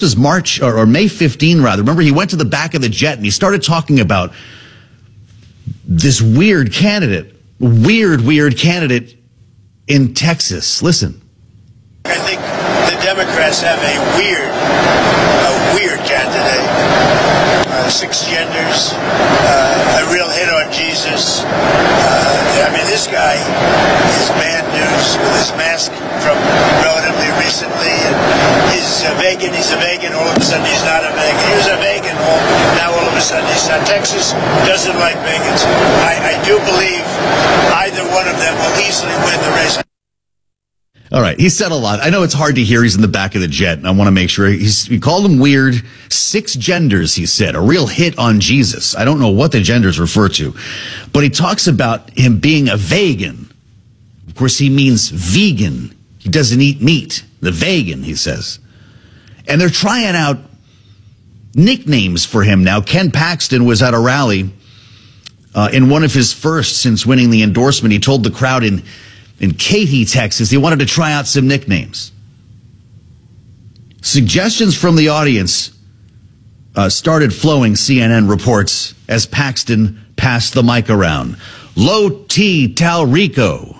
was March or May 15, rather. Remember, he went to the back of the jet and he started talking about this weird candidate in Texas. Listen. I think the Democrats have a weird candidate. 6 genders, a real hit on Jesus. I mean, this guy is bad news with his mask from relatively recently. And he's a vegan. All of a sudden, he's not a vegan. He was a vegan. Now, all of a sudden, he's not. Texas doesn't like vegans. I do believe either one of them will easily win the race. All right, he said a lot. I know it's hard to hear. He's in the back of the jet, and I want to make sure. He called him weird. 6 genders, he said. A real hit on Jesus. I don't know what the genders refer to. But he talks about him being a vegan. Of course, he means vegan. He doesn't eat meat. The vegan, he says. And they're trying out nicknames for him now. Ken Paxton was at a rally in one of his first since winning the endorsement. He told the crowd in Katy, Texas, he wanted to try out some nicknames. Suggestions from the audience started flowing, CNN reports, as Paxton passed the mic around. Low T Talrico.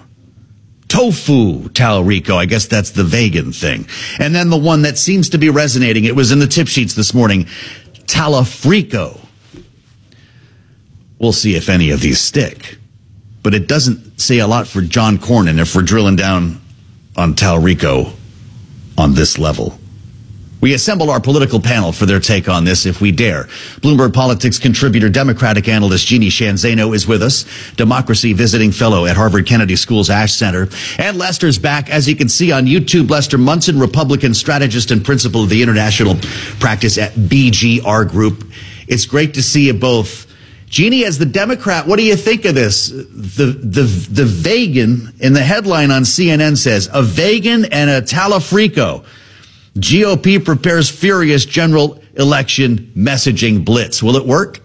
Tofu Talrico. I guess that's the vegan thing. And then the one that seems to be resonating, it was in the tip sheets this morning, Talafrico. We'll see if any of these stick. But it doesn't say a lot for John Cornyn if we're drilling down on Talrico on this level. We assembled our political panel for their take on this, if we dare. Bloomberg Politics contributor, Democratic analyst Jeannie Sheehan Zaino is with us, democracy visiting fellow at Harvard Kennedy School's Ash Center. And Lester's back, as you can see on YouTube. Lester Munson, Republican strategist and principal of the international practice at BGR Group. It's great to see you both. Jeannie, as the Democrat, what do you think of this? The vegan in the headline on CNN says, a vegan and a Talafrico. GOP prepares furious general election messaging blitz. Will it work?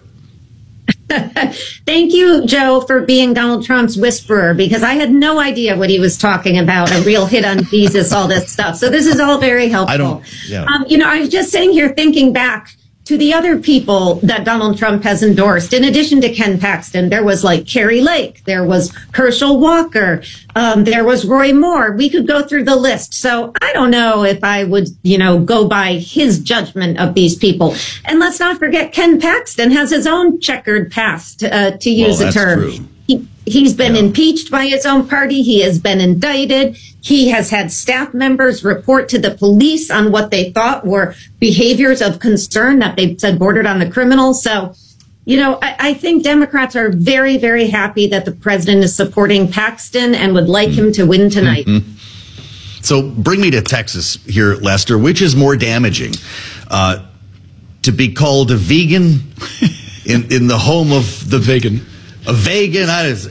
Thank you, Joe, for being Donald Trump's whisperer, because I had no idea what he was talking about. A real hit on Jesus, all this stuff. So this is all very helpful. I was just sitting here thinking back to the other people that Donald Trump has endorsed. In addition to Ken Paxton, there was like Carrie Lake, there was Herschel Walker, there was Roy Moore. We could go through the list. So I don't know if I would, go by his judgment of these people. And let's not forget, Ken Paxton has his own checkered past, to use a term. True. He's been impeached by his own party. He has been indicted. He has had staff members report to the police on what they thought were behaviors of concern that they said bordered on the criminal. So, I think Democrats are very, very happy that the president is supporting Paxton and would like him to win tonight. Mm-hmm. So bring me to Texas here, Lester. Which is more damaging? To be called a vegan in the home of the vegan. A vegan,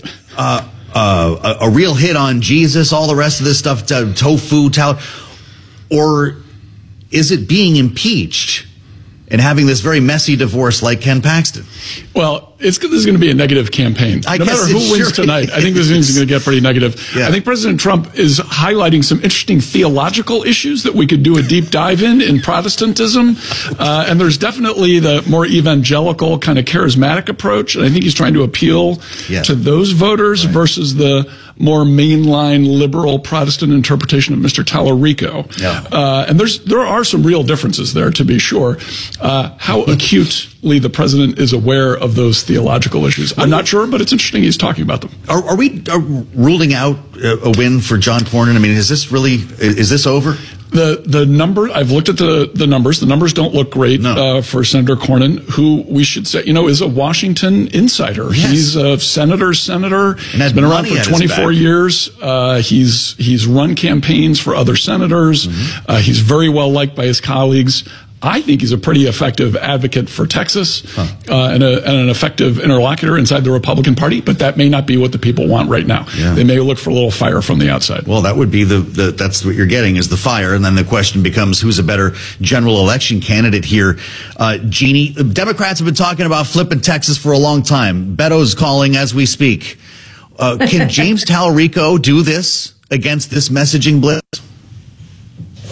a real hit on Jesus, all the rest of this stuff, tofu, or is it being impeached and having this very messy divorce like Ken Paxton? Well, this is going to be a negative campaign. No matter who wins tonight, I think this is going to get pretty negative. Yeah. I think President Trump is highlighting some interesting theological issues that we could do a deep dive in Protestantism. And there's definitely the more evangelical kind of charismatic approach. And I think he's trying to appeal to those voters versus the more mainline liberal Protestant interpretation of Mr. Talarico. Yeah. And there are some real differences there, to be sure. How acutely the president is aware of those theological issues, I'm not sure, but it's interesting he's talking about them. Are we ruling out a win for John Cornyn? I mean, is this over? The number, I've looked at the numbers. The numbers don't look great for Senator Cornyn, who we should say, is a Washington insider. Yes. He's a senator's senator. And has been around for 24 years. He's run campaigns for other senators. Mm-hmm. He's very well liked by his colleagues. I think he's a pretty effective advocate for Texas and an effective interlocutor inside the Republican Party, but that may not be what the people want right now. Yeah. They may look for a little fire from the outside. Well, that would be that's what you're getting is the fire, and then the question becomes who's a better general election candidate here. Jeannie, Democrats have been talking about flipping Texas for a long time. Beto's calling as we speak. Can James Talarico do this against this messaging blitz?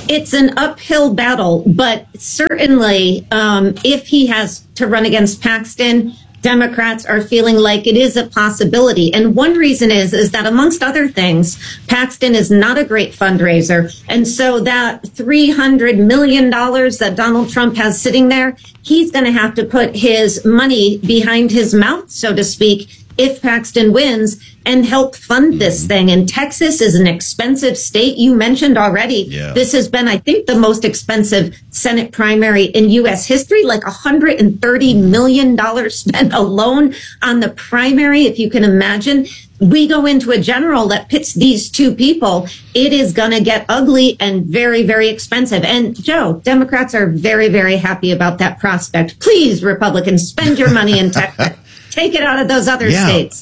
It's an uphill battle, but certainly if he has to run against Paxton, Democrats are feeling like it is a possibility. And one reason is that, amongst other things, Paxton is not a great fundraiser. And so that $300 million that Donald Trump has sitting there, he's going to have to put his money behind his mouth, so to speak, if Paxton wins, and help fund this thing. And Texas is an expensive state. You mentioned already, this has been, I think, the most expensive Senate primary in U.S. history, like $130 million spent alone on the primary, if you can imagine. We go into a general that pits these two people, it is going to get ugly and very, very expensive. And Joe, Democrats are very, very happy about that prospect. Please, Republicans, spend your money in Texas. Take it out of those other states.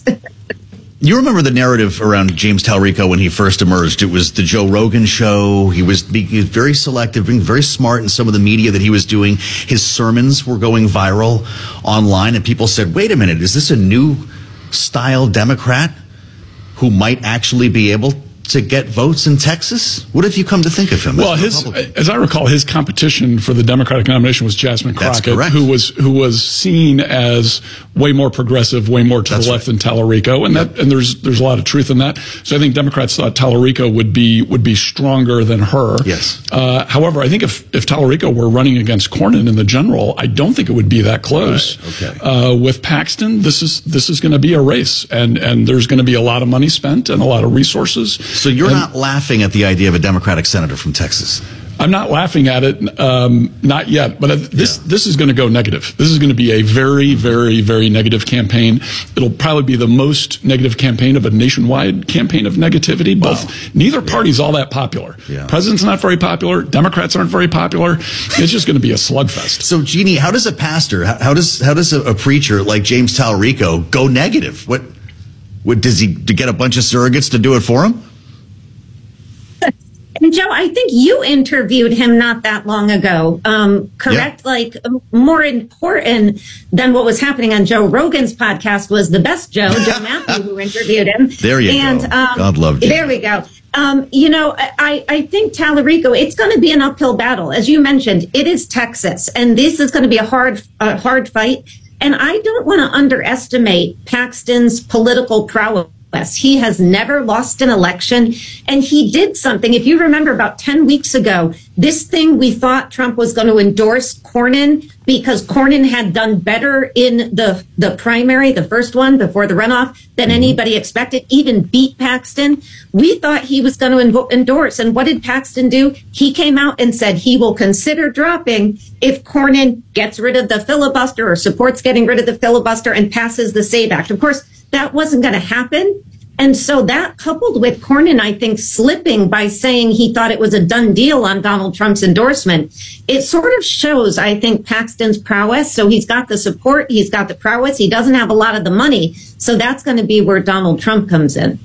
You remember the narrative around James Talarico when he first emerged. It was the Joe Rogan show. He was very selective, being very smart in some of the media that he was doing. His sermons were going viral online, and people said, wait a minute, is this a new style Democrat who might actually be able to get votes in Texas? What have you come to think of him? Well, as I recall, his competition for the Democratic nomination was Jasmine Crockett, who was seen as way more progressive, way more to the left than Talarico, and there's a lot of truth in that. So I think Democrats thought Talarico would be stronger than her. Yes. However, I think if Talarico were running against Cornyn in the general, I don't think it would be that close. Right. Okay. With Paxton, this is going to be a race, and there's going to be a lot of money spent and a lot of resources. So you're not laughing at the idea of a Democratic senator from Texas? I'm not laughing at it, not yet. But this is going to go negative. This is going to be a very, very, very negative campaign. It'll probably be the most negative campaign of a nationwide campaign of negativity. Neither party's all that popular. Yeah. President's not very popular. Democrats aren't very popular. It's just going to be a slugfest. So, Jeannie, how does a pastor, how does a preacher like James Talarico go negative? What does he get a bunch of surrogates to do it for him? And Joe, I think you interviewed him not that long ago, correct? Yeah. Like, more important than what was happening on Joe Rogan's podcast was the best Joe Matthew, who interviewed him. There you go. God love you. There we go. I think Talarico, it's going to be an uphill battle. As you mentioned, it is Texas, and this is going to be a hard fight. And I don't want to underestimate Paxton's political prowess. He has never lost an election, and he did something. If you remember, about 10 weeks ago, this thing we thought Trump was going to endorse Cornyn because Cornyn had done better in the primary, the first one before the runoff, than anybody expected, even beat Paxton. We thought he was going to endorse. And what did Paxton do? He came out and said he will consider dropping if Cornyn gets rid of the filibuster or supports getting rid of the filibuster and passes the SAVE Act. Of course, that wasn't going to happen. And so that, coupled with Cornyn, I think, slipping by saying he thought it was a done deal on Donald Trump's endorsement, it sort of shows, I think, Paxton's prowess. So he's got the support, he's got the prowess, he doesn't have a lot of the money. So that's going to be where Donald Trump comes in.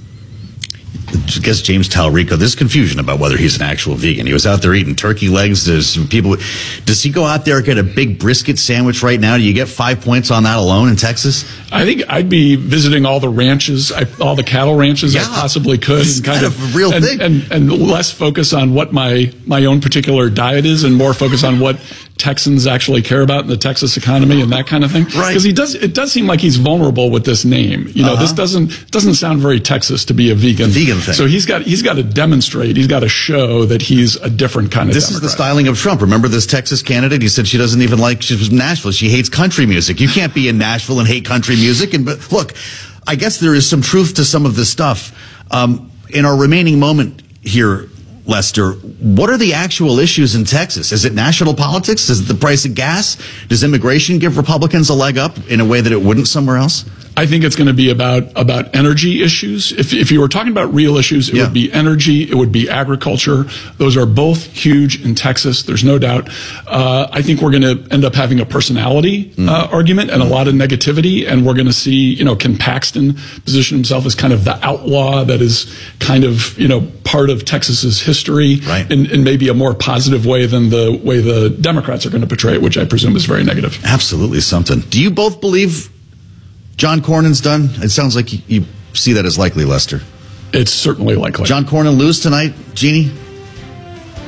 I guess James Talarico, there's confusion about whether he's an actual vegan. He was out there eating turkey legs. There's some people. Does he go out there and get a big brisket sandwich right now? Do you get 5 points on that alone in Texas? I think I'd be visiting all the ranches, all the cattle ranches I possibly could. It's kind of a real thing. And less focus on what my own particular diet is and more focus on what Texans actually care about in the Texas economy and that kind of thing. Right. Because it does seem like he's vulnerable with this name. You know, this doesn't sound very Texas to be a vegan thing. So he's got to demonstrate, he's got to show that he's a different kind of This Democrat. is the styling of Trump. Remember this Texas candidate? He said she doesn't even she was from Nashville. She hates country music. You can't be in Nashville and hate country music. But look, I guess there is some truth to some of this stuff. In our remaining moment here, Lester, what are the actual issues in Texas? Is it national politics? Is it the price of gas? Does immigration give Republicans a leg up in a way that it wouldn't somewhere else? I think it's going to be about energy issues. If you were talking about real issues, it would be energy, it would be agriculture. Those are both huge in Texas. There's no doubt. I think we're going to end up having a personality argument and a lot of negativity. And we're going to see, can Paxton position himself as kind of the outlaw that is kind of, part of Texas's history in maybe a more positive way than the way the Democrats are going to portray it, which I presume is very negative. Absolutely something. Do you both believe John Cornyn's done? It sounds like you see that as likely, Lester. It's certainly likely. John Cornyn lose tonight, Jeannie?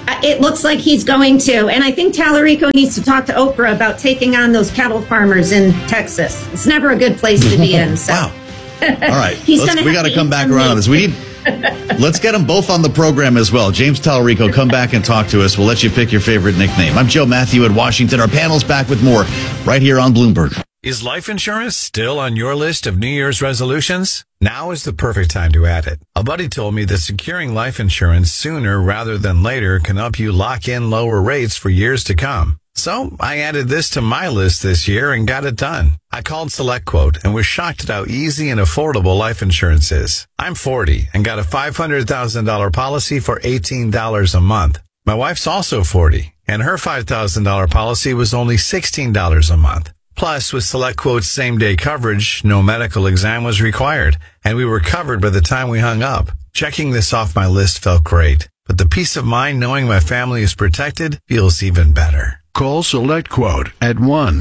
It looks like he's going to. And I think Tallarico needs to talk to Oprah about taking on those cattle farmers in Texas. It's never a good place to be in. So. Wow. All right. We got to come back around on this. Let's get them both on the program as well. James Tallarico, come back and talk to us. We'll let you pick your favorite nickname. I'm Joe Matthew in Washington. Our panel's back with more right here on Bloomberg. Is life insurance still on your list of New Year's resolutions? Now is the perfect time to add it. A buddy told me that securing life insurance sooner rather than later can help you lock in lower rates for years to come. So I added this to my list this year and got it done. I called SelectQuote and was shocked at how easy and affordable life insurance is. I'm 40 and got a $500,000 policy for $18 a month. My wife's also 40 and her $5,000 policy was only $16 a month. Plus, with SelectQuote's same-day coverage, no medical exam was required, and we were covered by the time we hung up. Checking this off my list felt great, but the peace of mind knowing my family is protected feels even better. Call SelectQuote at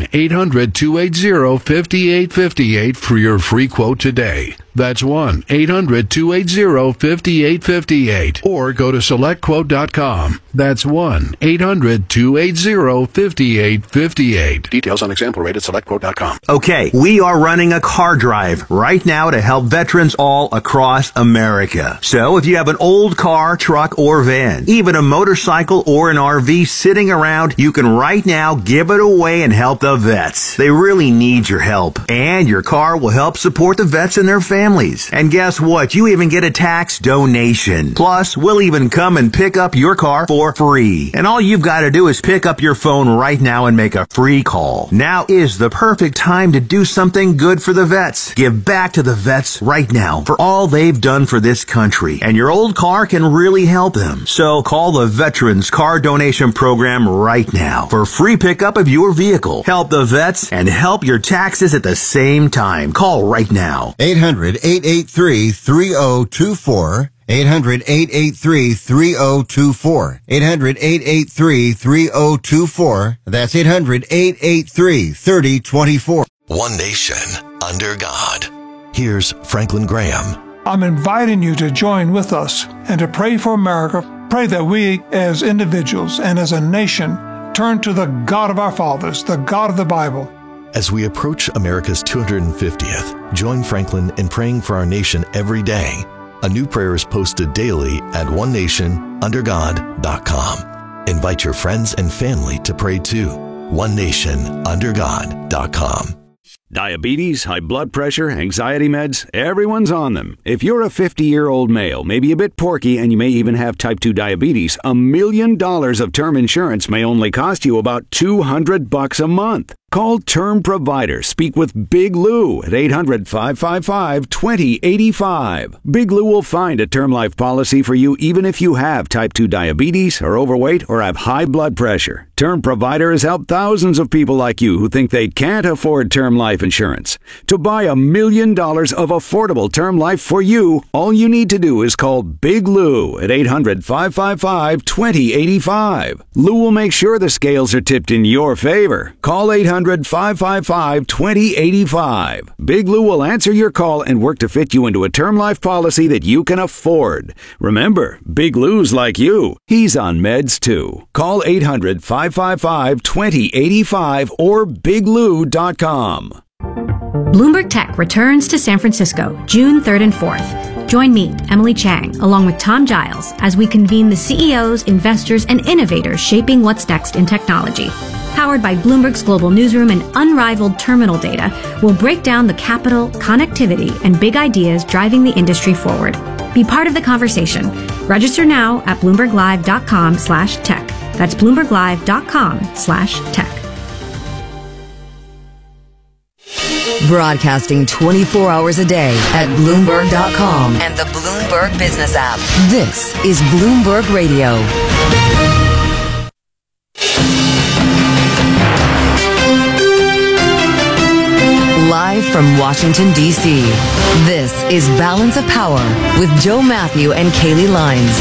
1-800-280-5858 for your free quote today. That's 1-800-280-5858. Or go to SelectQuote.com. That's 1-800-280-5858. Details on example rate at SelectQuote.com. Okay, we are running a car drive right now to help veterans all across America. So if you have an old car, truck, or van, even a motorcycle or an RV sitting around, you can right now give it away and help the vets. They really need your help. And your car will help support the vets and their families. And guess what? You even get a tax donation. Plus, we'll even come and pick up your car for free. And all you've got to do is pick up your phone right now and make a free call. Now is the perfect time to do something good for the vets. Give back to the vets right now for all they've done for this country. And your old car can really help them. So call the Veterans Car Donation Program right now for free pickup of your vehicle. Help the vets and help your taxes at the same time. Call right now. 800-883-3024. 800-883-3024. 800-883-3024. That's 800-883-3024. One nation under God. Here's Franklin Graham. I'm inviting you to join with us and to pray for America. Pray that we as individuals and as a nation turn to the God of our fathers, the God of the Bible. As we approach America's 250th, join Franklin in praying for our nation every day. A new prayer is posted daily at onenationundergod.com. Invite your friends and family to pray too. onenationundergod.com. Diabetes, high blood pressure, anxiety meds, everyone's on them. If you're a 50-year-old male, maybe a bit porky, and you may even have type 2 diabetes, $1 million of term insurance may only cost you about $200 a month. Call Term Provider. Speak with Big Lou at 800-555-2085. Big Lou will find a term life policy for you even if you have type 2 diabetes, are overweight, or have high blood pressure. Term Provider has helped thousands of people like you who think they can't afford term life insurance. To buy $1 million of affordable term life for you, all you need to do is call Big Lou at 800-555-2085. Lou will make sure the scales are tipped in your favor. Call 800-555-2085. Big Lou will answer your call and work to fit you into a term life policy that you can afford. Remember, Big Lou's like you. He's on meds too. Call 800-555-2085 or biglou.com. Bloomberg Tech returns to San Francisco June 3rd and 4th. Join me, Emily Chang, along with Tom Giles, as we convene the CEOs, investors, and innovators shaping what's next in technology. Powered by Bloomberg's global newsroom and unrivaled terminal data, we'll break down the capital, connectivity, and big ideas driving the industry forward. Be part of the conversation. Register now at BloombergLive.com/tech. That's BloombergLive.com/tech. Broadcasting 24 hours a day at Bloomberg.com and the Bloomberg Business app. This is Bloomberg Radio. Live from Washington, D.C., this is Balance of Power with Joe Matthew and Kaylee Lines.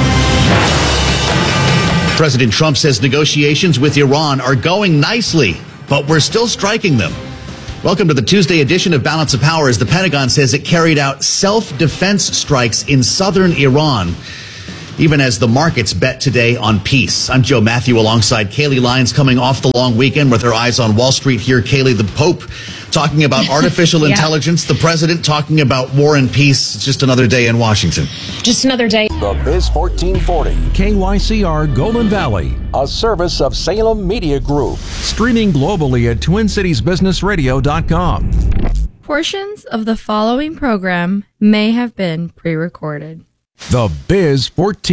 President Trump says negotiations with Iran are going nicely, but we're still striking them. Welcome to the Tuesday edition of Balance of Power, as the Pentagon says it carried out self-defense strikes in southern Iran. even as the markets bet today on peace. I'm Joe Matthew alongside Kaylee Lyons coming off the long weekend with her eyes on Wall Street here. Kaylee, the Pope talking about artificial intelligence, the president talking about war and peace. It's just another day in Washington. Just another day. The Biz 1440, KYCR Golden Valley, a service of Salem Media Group. Streaming globally at TwinCitiesBusinessRadio.com. Portions of the following program may have been pre-recorded. The Biz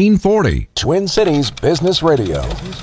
1440, Twin Cities Business Radio.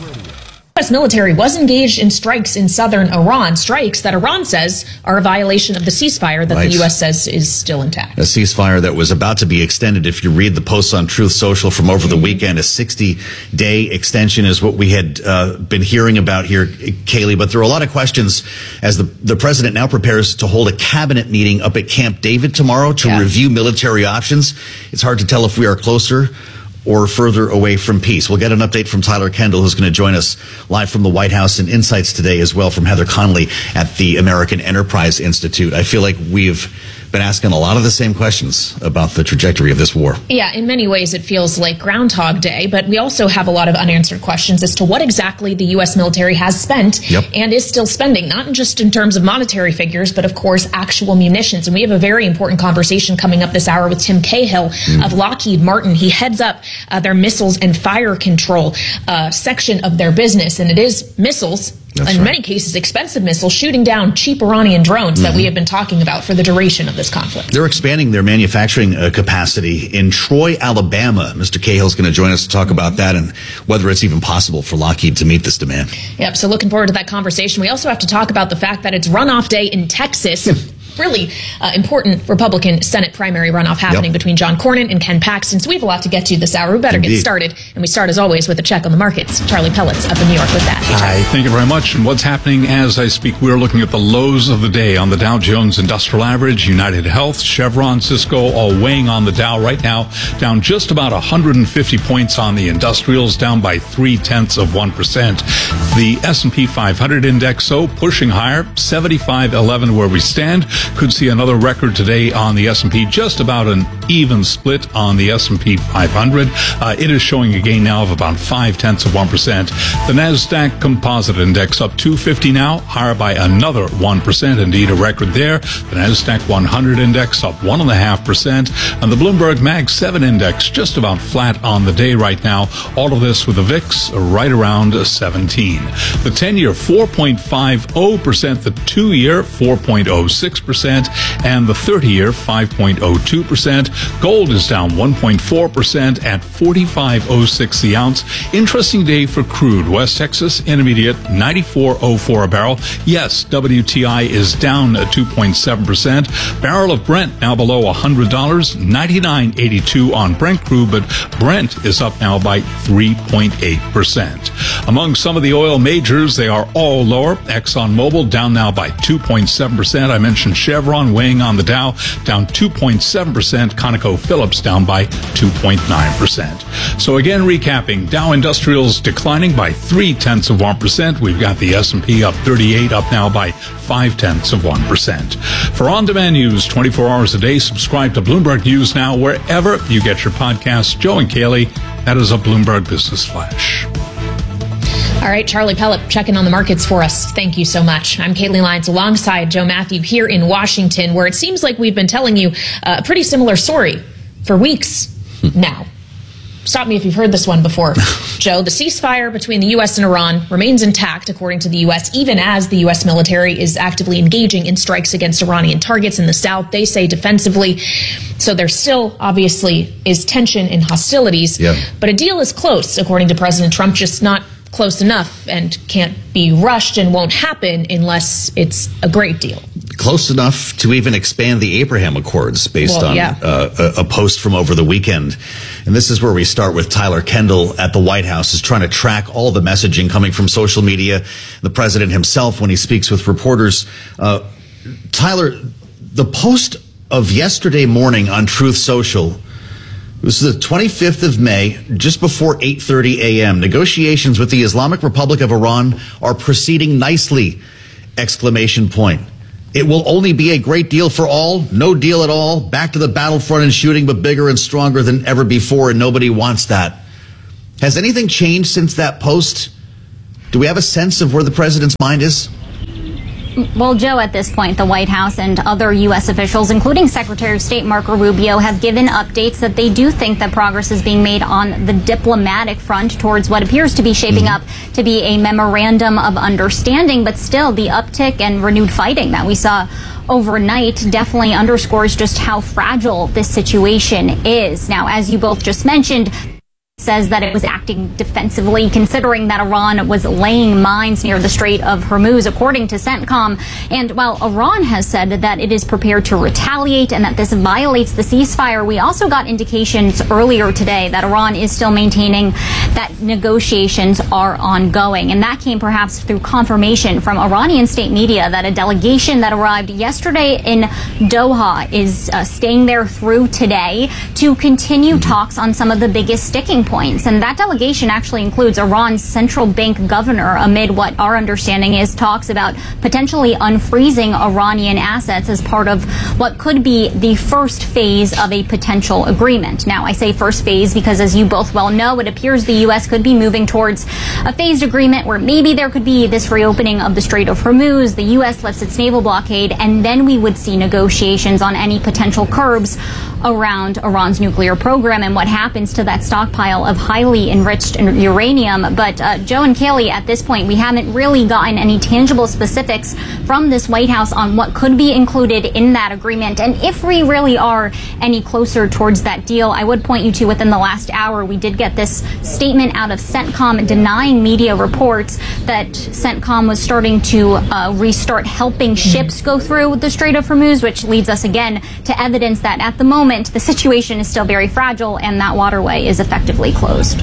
The U.S. military was engaged in strikes in southern Iran, strikes that Iran says are a violation of the ceasefire that the U.S. says is still intact. A ceasefire that was about to be extended. If you read the posts on Truth Social from over the weekend, a 60-day extension is what we had been hearing about here, Kaylee. But there are a lot of questions as the president now prepares to hold a cabinet meeting up at Camp David tomorrow to review military options. It's hard to tell if we are closer or further away from peace. We'll get an update from Tyler Kendall, who's going to join us live from the White House, and insights today as well from Heather Connolly at the American Enterprise Institute. I feel like we've been asking a lot of the same questions about the trajectory of this war. Yeah, in many ways it feels like Groundhog Day, but we also have a lot of unanswered questions as to what exactly the U.S. military has spent and is still spending, not just in terms of monetary figures, but of course actual munitions. And we have a very important conversation coming up this hour with Tim Cahill of Lockheed Martin. He heads up their missiles and fire control section of their business, and it is missiles. In many cases, expensive missiles shooting down cheap Iranian drones that we have been talking about for the duration of this conflict. They're expanding their manufacturing capacity in Troy, Alabama. Mr. Cahill's going to join us to talk about that and whether it's even possible for Lockheed to meet this demand. Yep, so looking forward to that conversation. We also have to talk about the fact that it's runoff day in Texas. Really important Republican Senate primary runoff happening between John Cornyn and Ken Paxton. So we have a lot to get to this hour. We better get started. And we start, as always, with a check on the markets. Charlie Pellet's up in New York with that. Hi, thank you very much. And what's happening as I speak, we're looking at the lows of the day on the Dow Jones Industrial Average, United Health, Chevron, Cisco, all weighing on the Dow right now, down just about 150 points on the industrials, down by 0.3%. The S&P 500 index, so pushing higher, 75.11 where we stand. Could see another record today on the S&P, just about an even split on the S&P 500. It is showing a gain now of about 0.5%. The NASDAQ Composite Index up 250 now, higher by another 1%. Indeed, a record there. The NASDAQ 100 Index up 1.5%. And the Bloomberg Mag 7 Index just about flat on the day right now. All of this with the VIX right around 17. The 10-year 4.50%. The 2-year 4.06%. And the 30-year 5.02%. Gold is down 1.4% at $45.06 the ounce. Interesting day for crude. West Texas Intermediate 94.04 a barrel. Yes, WTI is down 2.7%. Barrel of Brent now below $100, 99.82 on Brent crude, but Brent is up now by 3.8%. Among some of the oil majors, they are all lower. ExxonMobil down now by 2.7%. I mentioned Chevron weighing on the Dow, down 2.7%. ConocoPhillips down by 2.9%. So again, recapping, Dow Industrials declining by 0.3%. We've got the S&P up 38, up now by 0.5%. For on-demand news 24 hours a day, subscribe to Bloomberg News Now wherever you get your podcasts. Joe and Kaylee, that is a Bloomberg Business Flash. All right, Charlie Pellet checking on the markets for us. Thank you so much. I'm Kaylee Lyons alongside Joe Matthew here in Washington, where it seems like we've been telling you a pretty similar story for weeks now. Stop me if you've heard this one before. Joe, the ceasefire between the U.S. and Iran remains intact, according to the U.S., even as the U.S. military is actively engaging in strikes against Iranian targets in the south, they say defensively. So there still, obviously, is tension and hostilities. But a deal is close, according to President Trump, just not close enough and can't be rushed and won't happen unless it's a great deal. Close enough to even expand the Abraham Accords based on a post from over the weekend. And this is where we start with Tyler Kendall at the White House, is trying to track all the messaging coming from social media, the president himself when he speaks with reporters. Tyler, the post of yesterday morning on Truth Social, this is the 25th of May, just before 8:30 a.m. Negotiations with the Islamic Republic of Iran are proceeding nicely! Exclamation point. It will only be a great deal for all, no deal at all, back to the battlefront and shooting, but bigger and stronger than ever before, and nobody wants that. Has anything changed since that post? Do we have a sense of where the president's mind is? Well, Joe, at this point, the White House and other U.S. officials, including Secretary of State Marco Rubio, have given updates that they do think that progress is being made on the diplomatic front towards what appears to be shaping up to be a memorandum of understanding. But still, the uptick and renewed fighting that we saw overnight definitely underscores just how fragile this situation is. Now, as you both just mentioned, says that it was acting defensively, considering that Iran was laying mines near the Strait of Hormuz, according to CENTCOM. And while Iran has said that it is prepared to retaliate and that this violates the ceasefire, we also got indications earlier today that Iran is still maintaining that negotiations are ongoing. And that came perhaps through confirmation from Iranian state media that a delegation that arrived yesterday in Doha is staying there through today to continue talks on some of the biggest sticking points. And that delegation actually includes Iran's central bank governor, amid what our understanding is talks about potentially unfreezing Iranian assets as part of what could be the first phase of a potential agreement. Now, I say first phase because, as you both well know, it appears the U.S. could be moving towards a phased agreement where maybe there could be this reopening of the Strait of Hormuz, the U.S. lifts its naval blockade, and then we would see negotiations on any potential curbs around Iran's nuclear program and what happens to that stockpile of highly enriched uranium. But Joe and Kaylee, at this point, we haven't really gotten any tangible specifics from this White House on what could be included in that agreement. And if we really are any closer towards that deal, I would point you to within the last hour, we did get this statement out of CENTCOM denying media reports that CENTCOM was starting to restart helping ships go through the Strait of Hormuz, which leads us again to evidence that at the moment the situation is still very fragile and that waterway is effectively closed.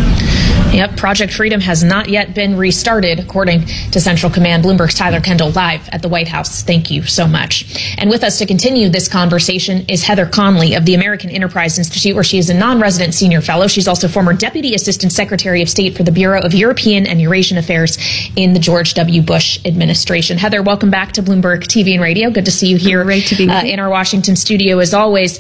Yep, Project Freedom has not yet been restarted, according to Central Command. Bloomberg's Tyler Kendall live at the White House. Thank you so much. And with us to continue this conversation is Heather Conley of the American Enterprise Institute, where she is a non-resident senior fellow. She's also former Deputy Assistant Secretary of State for the Bureau of European and Eurasian Affairs in the George W. Bush administration. Heather, welcome back to Bloomberg TV and Radio. Good to see you here in our Washington studio, as always.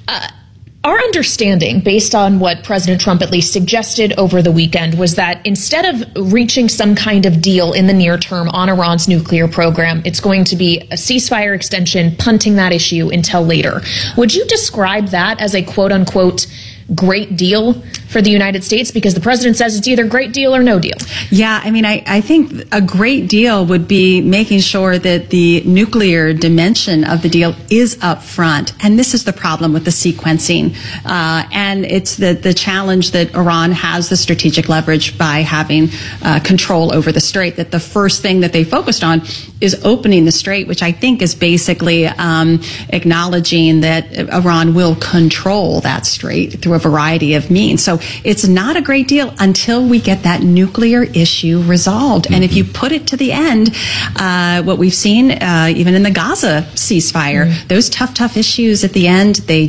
Our understanding, based on what President Trump at least suggested over the weekend, was that instead of reaching some kind of deal in the near term on Iran's nuclear program, it's going to be a ceasefire extension, punting that issue until later. Would you describe that as a quote-unquote great deal for the United States? Because the president says it's either great deal or no deal. Yeah, I mean, I think a great deal would be making sure that the nuclear dimension of the deal is up front. And this is the problem with the sequencing. And it's the challenge that Iran has the strategic leverage by having control over the strait, that the first thing that they focused on is opening the strait, which I think is basically acknowledging that Iran will control that strait through a variety of means. So it's not a great deal until we get that nuclear issue resolved. And if you put it to the end, what we've seen even in the Gaza ceasefire, those tough issues at the end, they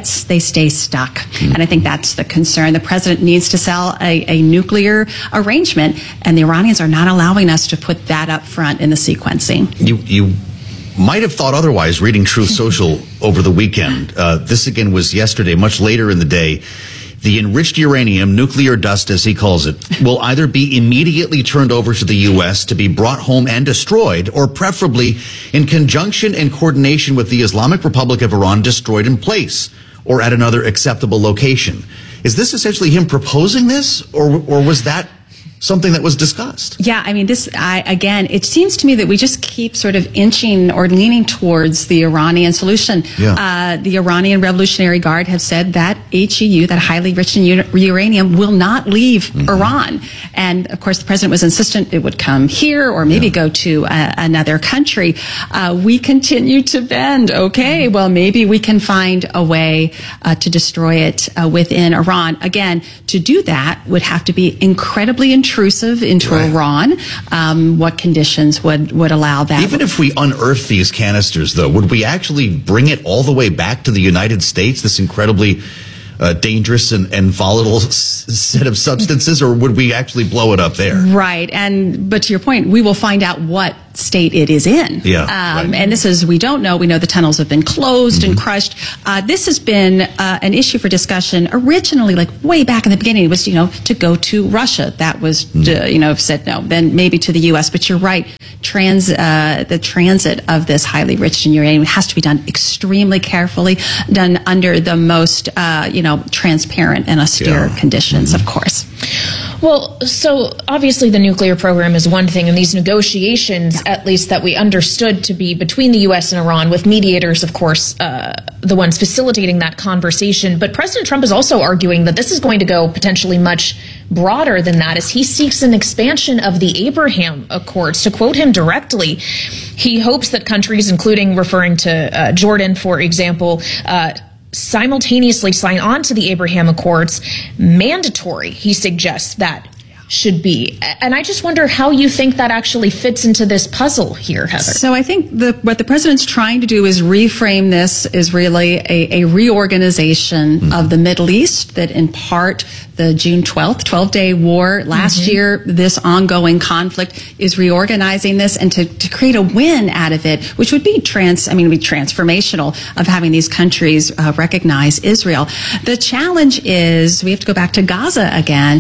stay stuck. And I think that's the concern. The president needs to sell a nuclear arrangement, and the Iranians are not allowing us to put that up front in the sequencing. You might have thought otherwise reading Truth Social over the weekend. This again was yesterday, much later in the day. The enriched uranium, nuclear dust as he calls it, will either be immediately turned over to the U.S. to be brought home and destroyed, or preferably in conjunction and coordination with the Islamic Republic of Iran, destroyed in place or at another acceptable location. Is this essentially him proposing this, or was that something that was discussed? Yeah, I mean, again, it seems to me that we just keep sort of inching or leaning towards the Iranian solution. Yeah. The Iranian Revolutionary Guard have said that HEU, that highly enriched uranium, will not leave Iran. And of course, the president was insistent it would come here or maybe go to another country. We continue to bend. Okay, well, maybe we can find a way to destroy it within Iran. Again, to do that would have to be incredibly intrusive into Iran. What conditions would allow that? Even if we unearth these canisters, though, would we actually bring it all the way back to the United States, this incredibly dangerous and volatile set of substances, or would we actually blow it up there? Right. But to your point, we will find out what state it is in. And this is, we don't know. We know the tunnels have been closed and crushed. This has been an issue for discussion originally, like way back in the beginning. It was, to go to Russia. That was, said no. Then maybe to the U.S. But you're right. The transit of this highly enriched uranium has to be done extremely carefully, done under the most, transparent and austere conditions, of course. Well, so obviously the nuclear program is one thing, and these negotiations, at least that we understood to be between the U.S. and Iran, with mediators, of course, the ones facilitating that conversation. But President Trump is also arguing that this is going to go potentially much broader than that, as he seeks an expansion of the Abraham Accords. To quote him directly, he hopes that countries, including referring to Jordan, for example, simultaneously sign on to the Abraham Accords. Mandatory, he suggests that should be. And I just wonder how you think that actually fits into this puzzle here, Heather. So I think what the president's trying to do is reframe this as really a reorganization of the Middle East, that in part the June 12th, 12-day war last year, this ongoing conflict is reorganizing this, and to create a win out of it, which would be transformational of having these countries recognize Israel. The challenge is we have to go back to Gaza again.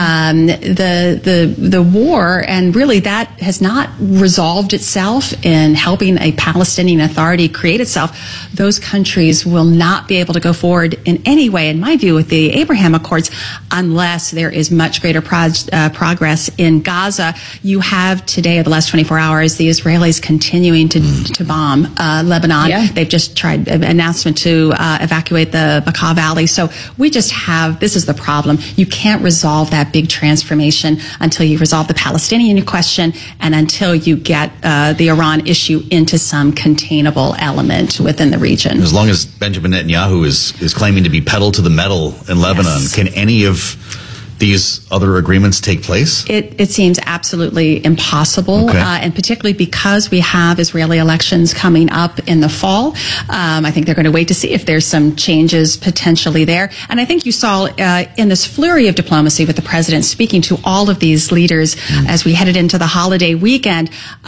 The war, and really that has not resolved itself in helping a Palestinian Authority create itself. Those countries will not be able to go forward in any way, in my view, with the Abraham Accords, unless there is much greater progress in Gaza. You have today, the last 24 hours, the Israelis continuing to bomb Lebanon. Yeah. They've just tried an announcement to evacuate the Bekaa Valley. So we just have, this is the problem. You can't resolve that big transformation until you resolve the Palestinian question and until you get the Iran issue into some containable element within the region. As long as Benjamin Netanyahu is claiming to be pedal to the metal in Lebanon, can any of these other agreements take place? It seems absolutely impossible, and particularly because we have Israeli elections coming up in the fall. I think they're going to wait to see if there's some changes potentially there. And I think you saw in this flurry of diplomacy with the president speaking to all of these leaders as we headed into the holiday weekend,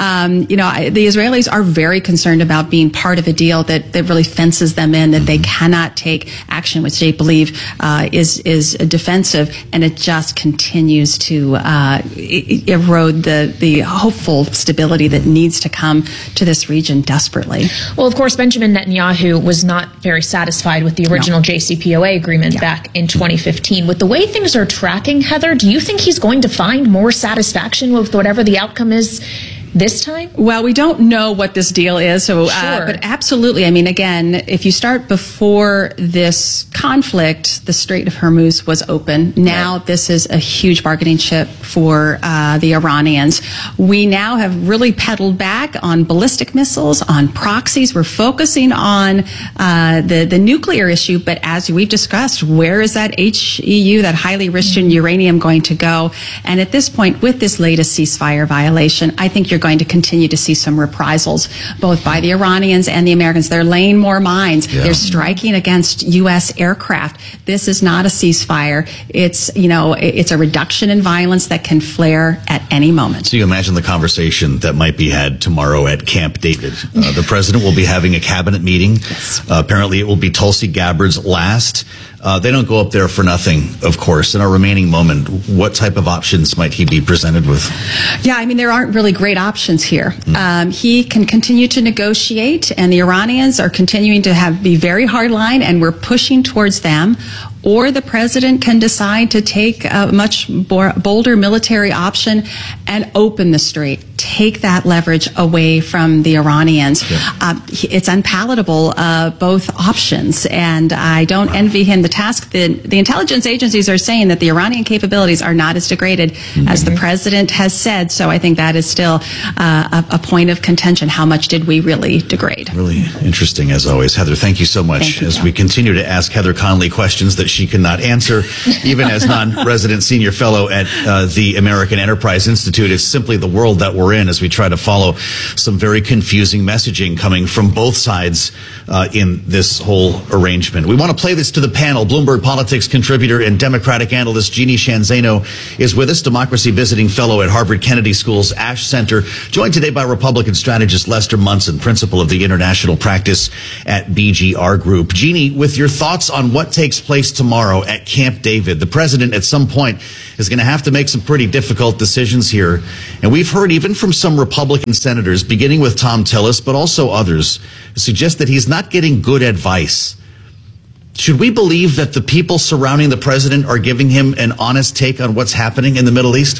the Israelis are very concerned about being part of a deal that really fences them in, that they cannot take action which they believe is defensive, and it just continues to erode the hopeful stability that needs to come to this region desperately. Well, of course, Benjamin Netanyahu was not very satisfied with the original JCPOA agreement back in 2015. With the way things are tracking, Heather, do you think he's going to find more satisfaction with whatever the outcome is this time? Well, we don't know what this deal is, so but absolutely. I mean, again, if you start before this conflict, the Strait of Hormuz was open. Now this is a huge bargaining chip for the Iranians. We now have really pedaled back on ballistic missiles, on proxies. We're focusing on the nuclear issue, but as we've discussed, where is that HEU, that highly enriched uranium, going to go? And at this point, with this latest ceasefire violation, I think you're going to continue to see some reprisals, both by the Iranians and the Americans. They're laying more mines. They're striking against U.S. aircraft. This is not a ceasefire. It's a reduction in violence that can flare at any moment. So you imagine the conversation that might be had tomorrow at Camp David. The president will be having a cabinet meeting. Apparently it will be Tulsi Gabbard's last. They don't go up there for nothing, of course. In our remaining moment, what type of options might he be presented with? Yeah, I mean, there aren't really great options here. He can continue to negotiate, and the Iranians are continuing to be very hardline, and we're pushing towards them. Or the president can decide to take a much bolder military option and open the strait, take that leverage away from the Iranians. It's unpalatable, both options, and I don't envy him the task. The intelligence agencies are saying that the Iranian capabilities are not as degraded as the president has said, so I think that is still a point of contention. How much did we really degrade? Really interesting, as always. Heather, thank you so much. Thank you, as we continue to ask Heather Conley questions that she cannot answer, even as non-resident senior fellow at the American Enterprise Institute. It's simply the world that we're in as we try to follow some very confusing messaging coming from both sides in this whole arrangement. We want to play this to the panel. Bloomberg Politics contributor and Democratic analyst Jeannie Sheehan Zaino is with us, democracy visiting fellow at Harvard Kennedy School's Ash Center, joined today by Republican strategist Lester Munson, principal of the international practice at BGR Group. Jeannie, with your thoughts on what takes place tomorrow at Camp David, the president at some point is going to have to make some pretty difficult decisions here. And we've heard even from some Republican senators, beginning with Tom Tillis, but also others, suggest that he's not getting good advice. Should we believe that the people surrounding the president are giving him an honest take on what's happening in the Middle East?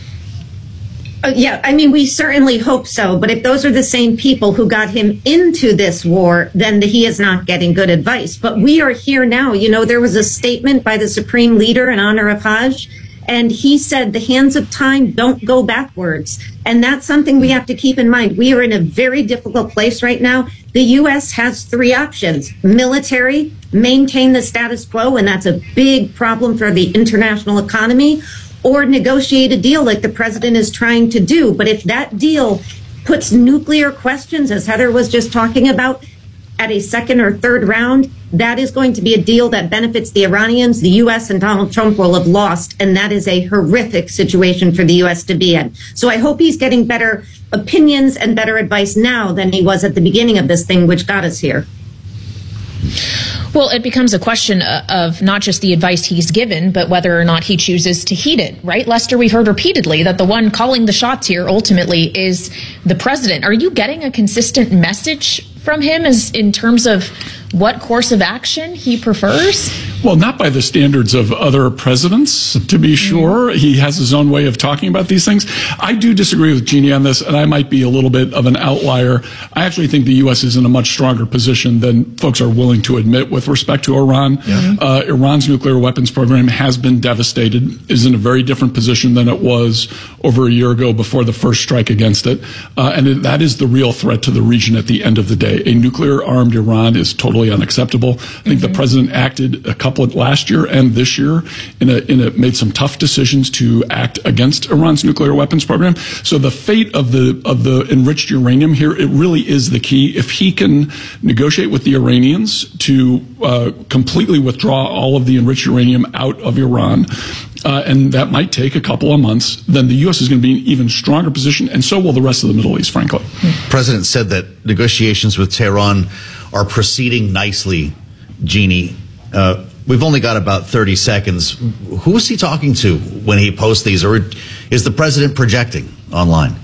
Yeah, I mean, we certainly hope so. But if those are the same people who got him into this war, then he is not getting good advice. But we are here now. You know, there was a statement by the Supreme Leader in honor of Hajj, and he said the hands of time don't go backwards. And that's something we have to keep in mind. We are in a very difficult place right now. The U.S. has three options: military, maintain the status quo, and that's a big problem for the international economy, or negotiate a deal like the president is trying to do. But if that deal puts nuclear questions, as Heather was just talking about, at a second or third round, that is going to be a deal that benefits the Iranians. The U.S. and Donald Trump will have lost, and that is a horrific situation for the U.S. to be in. So I hope he's getting better opinions and better advice now than he was at the beginning of this thing, which got us here. Well, it becomes a question of not just the advice he's given, but whether or not he chooses to heed it, right? Lester, we've heard repeatedly that the one calling the shots here ultimately is the president. Are you getting a consistent message from him as in terms of what course of action he prefers? Well, not by the standards of other presidents, to be sure. He has his own way of talking about these things. I do disagree with Jeannie on this, and I might be a little bit of an outlier. I actually think the U.S. is in a much stronger position than folks are willing to admit with respect to Iran. Yeah. Iran's nuclear weapons program has been devastated, is in a very different position than it was over a year ago before the first strike against it. And that is the real threat to the region at the end of the day. A nuclear-armed Iran is totally unacceptable. I think the president acted a couple of last year and this year made some tough decisions to act against Iran's nuclear weapons program. So the fate of the enriched uranium here, it really is the key. If he can negotiate with the Iranians to completely withdraw all of the enriched uranium out of Iran, and that might take a couple of months, then the U.S. is going to be in an even stronger position, and so will the rest of the Middle East, frankly. The president said that negotiations with Tehran are proceeding nicely, Jeannie. We've only got about 30 seconds. Who is he talking to when he posts these, or is the president projecting online?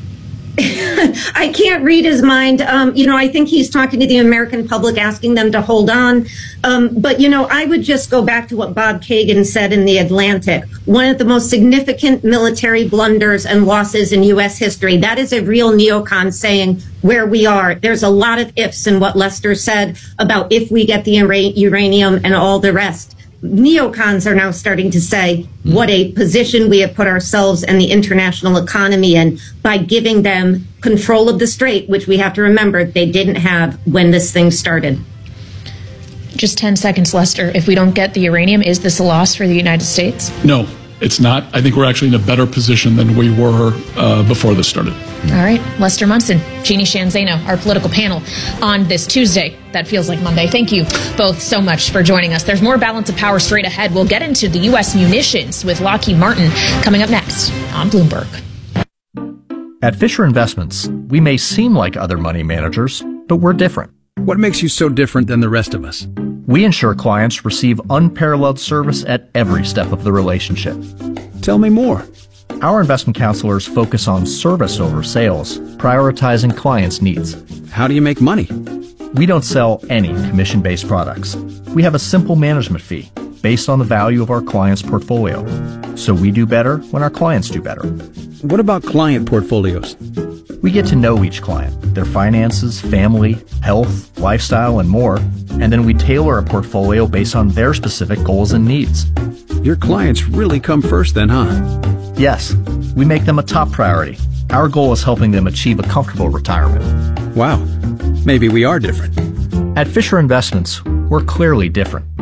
I can't read his mind. I think he's talking to the American public, asking them to hold on. But I would just go back to what Bob Kagan said in The Atlantic. One of the most significant military blunders and losses in U.S. history. That is a real neocon saying where we are. There's a lot of ifs in what Lester said about if we get the uranium and all the rest. Neocons are now starting to say what a position we have put ourselves and the international economy in by giving them control of the strait, which we have to remember they didn't have when this thing started. Just 10 seconds, Lester. If we don't get the uranium, is this a loss for the United States? No, it's not. I think we're actually in a better position than we were before this started. All right. Lester Munson, Jeannie Sheehan Zaino, our political panel on this Tuesday. That feels like Monday. Thank you both so much for joining us. There's more Balance of Power straight ahead. We'll get into the U.S. munitions with Lockheed Martin coming up next on Bloomberg. At Fisher Investments, we may seem like other money managers, but we're different. What makes you so different than the rest of us? We ensure clients receive unparalleled service at every step of the relationship. Tell me more. Our investment counselors focus on service over sales, prioritizing clients' needs. How do you make money? We don't sell any commission-based products. We have a simple management fee based on the value of our clients' portfolio. So we do better when our clients do better. What about client portfolios? We get to know each client, their finances, family, health, lifestyle, and more, and then we tailor a portfolio based on their specific goals and needs. Your clients really come first then, huh? Yes, we make them a top priority. Our goal is helping them achieve a comfortable retirement. Wow, maybe we are different. At Fisher Investments, we're clearly different.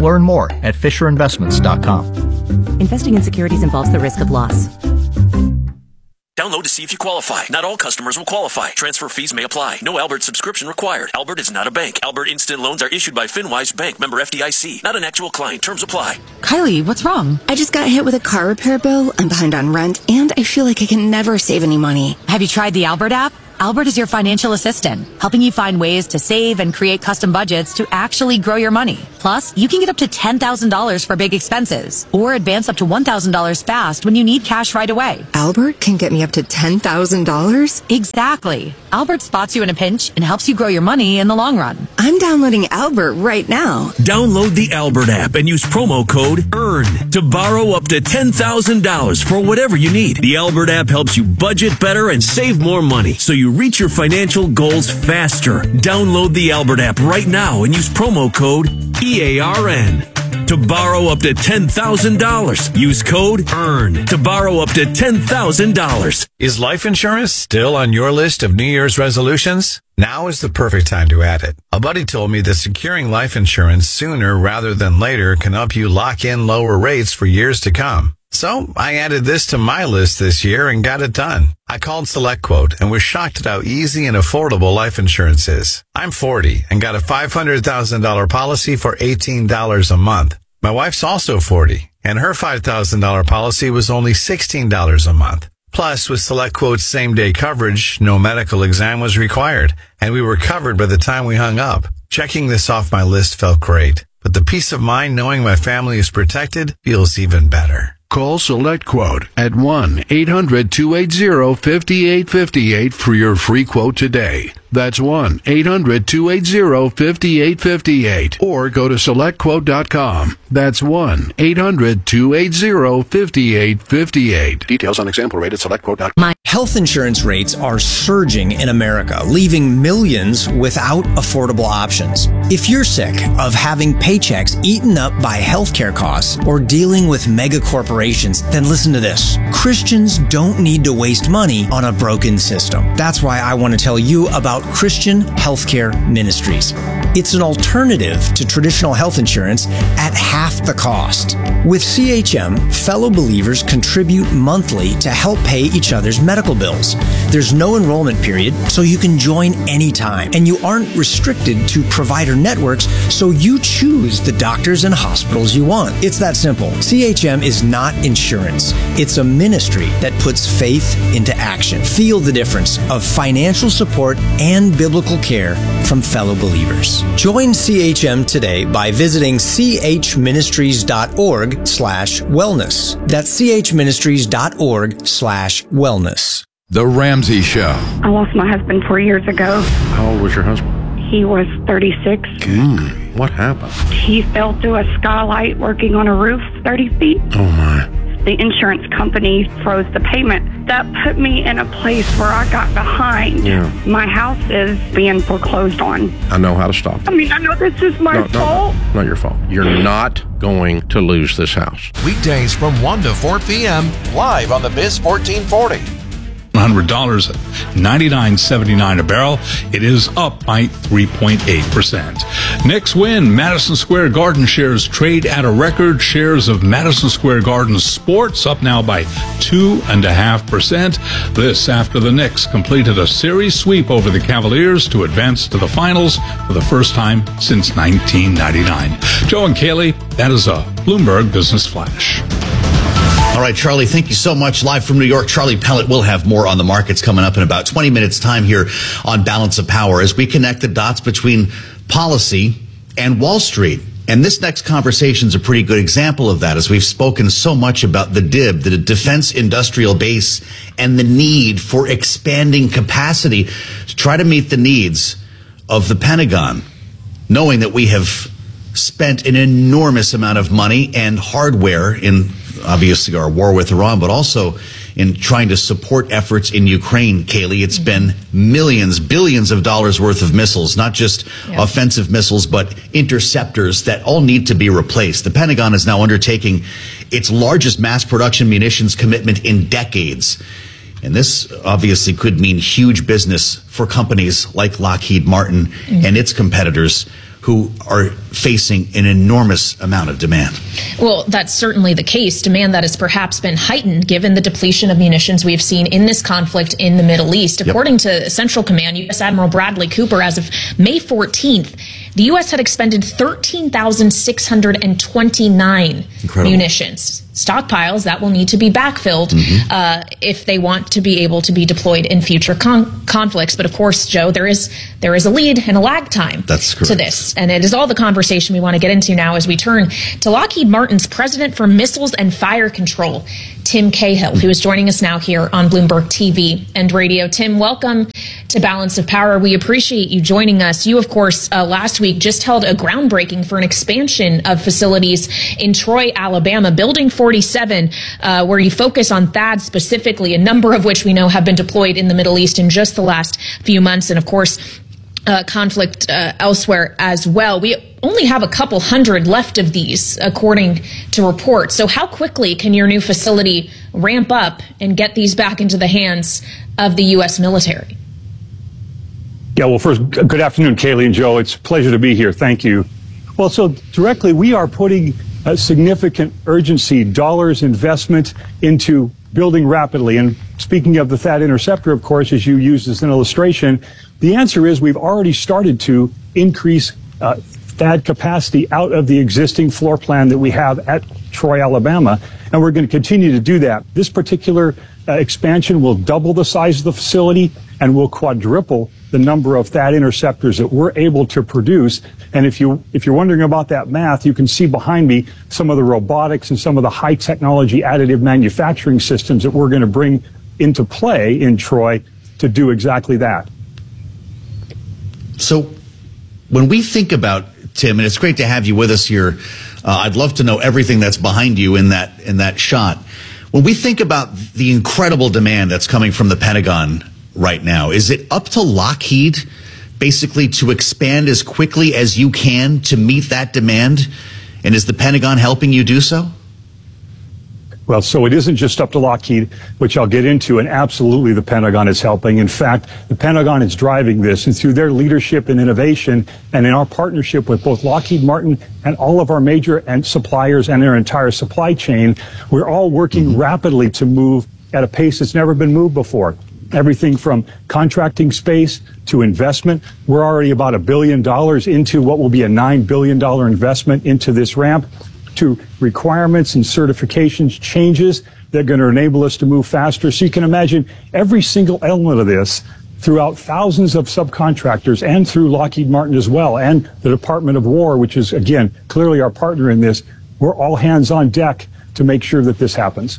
Learn more at FisherInvestments.com. Investing in securities involves the risk of loss. Download to see if you qualify. Not all customers will qualify. Transfer fees may apply. No Albert subscription required. Albert is not a bank. Albert Instant Loans are issued by FinWise Bank, member FDIC. Not an actual client. Terms apply. Kylie, what's wrong? I just got hit with a car repair bill. I'm behind on rent, and I feel like I can never save any money. Have you tried the Albert app? Albert is your financial assistant, helping you find ways to save and create custom budgets to actually grow your money. Plus, you can get up to $10,000 for big expenses or advance up to $1,000 fast when you need cash right away. Albert can get me up to $10,000? Exactly. Albert spots you in a pinch and helps you grow your money in the long run. I'm downloading Albert right now. Download the Albert app and use promo code EARN to borrow up to $10,000 for whatever you need. The Albert app helps you budget better and save more money, so you reach your financial goals faster. Download the Albert app right now and use promo code EARN to borrow up to $10,000. Use code EARN to borrow up to $10,000. Is life insurance still on your list of New Year's resolutions? Now is the perfect time to add it. A buddy told me that securing life insurance sooner rather than later can help you lock in lower rates for years to come. So I added this to my list this year and got it done. I called SelectQuote and was shocked at how easy and affordable life insurance is. I'm 40 and got a $500,000 policy for $18 a month. My wife's also 40 and her $5,000 policy was only $16 a month. Plus, with SelectQuote's same-day coverage, no medical exam was required, and we were covered by the time we hung up. Checking this off my list felt great, but the peace of mind knowing my family is protected feels even better. Call SelectQuote at 1-800-280-5858 for your free quote today. That's 1-800-280-5858. Or go to SelectQuote.com. That's 1-800-280-5858. Details on example rate at SelectQuote.com. Health insurance rates are surging in America, leaving millions without affordable options. If you're sick of having paychecks eaten up by healthcare costs or dealing with mega corporations, then listen to this. Christians don't need to waste money on a broken system. That's why I want to tell you about Christian Healthcare Ministries. It's an alternative to traditional health insurance at half the cost. With CHM, fellow believers contribute monthly to help pay each other's medical bills. There's no enrollment period, so you can join anytime. And you aren't restricted to provider networks, so you choose the doctors and hospitals you want. It's that simple. CHM is not insurance. It's a ministry that puts faith into action. Feel the difference of financial support and biblical care from fellow believers. Join CHM today by visiting chministries.org/wellness. That's chministries.org/wellness. The Ramsey Show. I lost my husband 4 years ago. How old was your husband? He was 36. What happened? He fell through a skylight working on a roof 30 feet. Oh, my. The insurance company froze the payment. That put me in a place where I got behind. Yeah. My house is being foreclosed on. I know how to stop it. I mean, I know this is my fault. No, not your fault. You're not going to lose this house. Weekdays from 1 to 4 p.m. live on the Biz 1440. $100 at $99.79 a barrel. It is up by 3.8%. Next win, Madison Square Garden shares trade at a record. Shares of Madison Square Garden sports up now by 2.5%. This after the Knicks completed a series sweep over the Cavaliers to advance to the finals for the first time since 1999. Joe and Kaylee, that is a Bloomberg Business Flash. All right, Charlie, thank you so much. Live from New York, Charlie Pellet will have more on the markets coming up in about 20 minutes' time here on Balance of Power as we connect the dots between policy and Wall Street. And this next conversation is a pretty good example of that, as we've spoken so much about the DIB, the Defense Industrial Base, and the need for expanding capacity to try to meet the needs of the Pentagon, knowing that we have spent an enormous amount of money and hardware in obviously our war with Iran, but also in trying to support efforts in Ukraine, Kaylee. It's been millions, billions of dollars worth of missiles, not just offensive missiles, but interceptors that all need to be replaced. The Pentagon is now undertaking its largest mass production munitions commitment in decades. And this obviously could mean huge business for companies like Lockheed Martin and its competitors who are facing an enormous amount of demand. Well, that's certainly the case. Demand that has perhaps been heightened given the depletion of munitions we've seen in this conflict in the Middle East. According to Central Command, U.S. Admiral Bradley Cooper, as of May 14th, the U.S. had expended 13,629 munitions. Stockpiles that will need to be backfilled if they want to be able to be deployed in future conflicts. But of course, Joe, there is a lead and a lag time to this. And it is all the conversation we want to get into now as we turn to Lockheed Martin's president for missiles and fire control, Tim Cahill, who is joining us now here on Bloomberg TV and radio. Tim, welcome to Balance of Power. We appreciate you joining us. You, of course, last week just held a groundbreaking for an expansion of facilities in Troy, Alabama, Building 47, where you focus on THAAD specifically, a number of which we know have been deployed in the Middle East in just the last few months. And, of course, conflict elsewhere as well. We only have a couple hundred left of these, according to reports. So how quickly can your new facility ramp up and get these back into the hands of the U.S. military? Yeah, well, first, good afternoon, Kaylee and Joe. It's a pleasure to be here. Thank you. Well, so directly, we are putting a significant urgency, dollars investment into building rapidly. And speaking of the THAAD interceptor, of course, as you used as an illustration, the answer is we've already started to increase THAAD capacity out of the existing floor plan that we have at Troy, Alabama, and we're going to continue to do that. This particular expansion will double the size of the facility and will quadruple the number of THAAD interceptors that we're able to produce. And if you're wondering about that math, you can see behind me some of the robotics and some of the high technology additive manufacturing systems that we're going to bring into play in Troy to do exactly that. So when we think about, Tim, and it's great to have you with us here, I'd love to know everything that's behind you in that shot. When we think about the incredible demand that's coming from the Pentagon right now, is it up to Lockheed basically to expand as quickly as you can to meet that demand? And is the Pentagon helping you do so? Well, so it isn't just up to Lockheed, which I'll get into, and absolutely the Pentagon is helping. In fact, the Pentagon is driving this, and through their leadership and innovation, and in our partnership with both Lockheed Martin and all of our major suppliers and their entire supply chain, we're all working rapidly to move at a pace that's never been moved before. Everything from contracting space to investment. We're already about $1 billion into what will be a $9 billion investment into this ramp, to requirements and certifications changes that are going to enable us to move faster. So you can imagine every single element of this throughout thousands of subcontractors and through Lockheed Martin as well, and the Department of War, which is, again, clearly our partner in this. We're all hands on deck to make sure that this happens.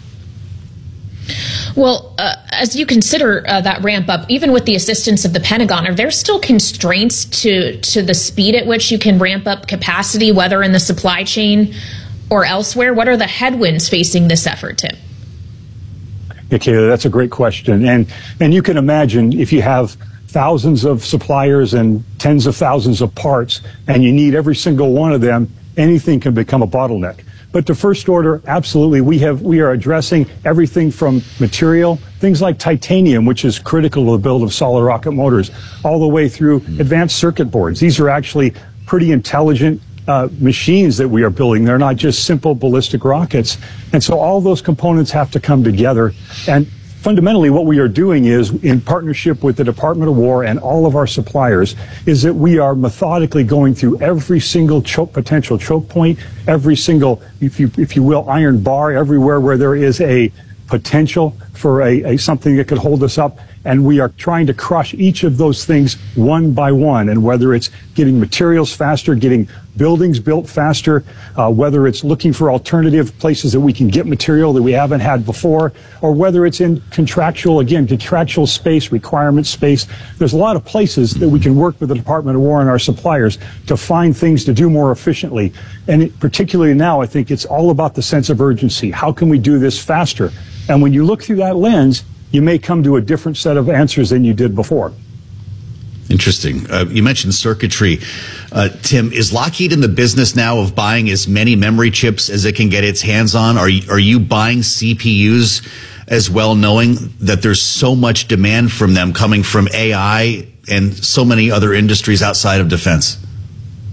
Well, as you consider that ramp up, even with the assistance of the Pentagon, are there still constraints to the speed at which you can ramp up capacity, whether in the supply chain or elsewhere? What are the headwinds facing this effort, Tim? Okay, that's a great question. And you can imagine if you have thousands of suppliers and tens of thousands of parts, and you need every single one of them, anything can become a bottleneck. But to first order, absolutely, we are addressing everything from material, things like titanium, which is critical to the build of solid rocket motors, all the way through advanced circuit boards. These are actually pretty intelligent machines that we are building. They're not just simple ballistic rockets. And so all those components have to come together. And fundamentally, what we are doing is, in partnership with the Department of War and all of our suppliers, is that we are methodically going through every single potential choke point, every single, if you will, iron bar, everywhere where there is a potential for a something that could hold us up. And we are trying to crush each of those things one by one. And whether it's getting materials faster, getting buildings built faster, whether it's looking for alternative places that we can get material that we haven't had before, or whether it's in contractual space, requirement space. There's a lot of places that we can work with the Department of War and our suppliers to find things to do more efficiently. And particularly now, I think it's all about the sense of urgency. How can we do this faster? And when you look through that lens, you may come to a different set of answers than you did before. Interesting. You mentioned circuitry. Tim, is Lockheed in the business now of buying as many memory chips as it can get its hands on? Are you buying CPUs as well, knowing that there's so much demand from them coming from AI and so many other industries outside of defense?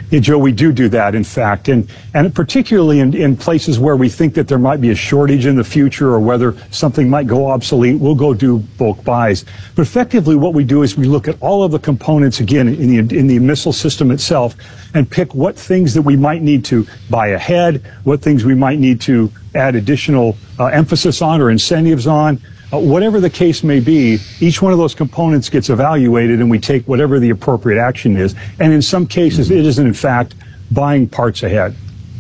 Yeah, Joe, we do that, in fact, and particularly in places where we think that there might be a shortage in the future or whether something might go obsolete, we'll go do bulk buys. But effectively what we do is we look at all of the components, again, in the missile system itself, and pick what things that we might need to buy ahead, what things we might need to add additional emphasis on or incentives on. Whatever the case may be, each one of those components gets evaluated and we take whatever the appropriate action is. And in some cases, it is in fact buying parts ahead.